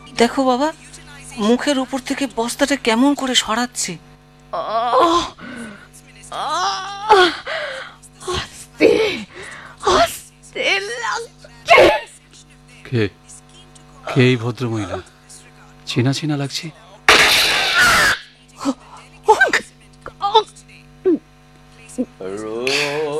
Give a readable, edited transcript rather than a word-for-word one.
দেখো বাবা, মুখের উপর থেকে বস্তাটা কেমন করে সরাচ্ছে। আহ! আহ! আস্তে আস্তে লাগছে। কে কে এই ভদ্রমহিলা? চেনা চেনা লাগছে। রোজ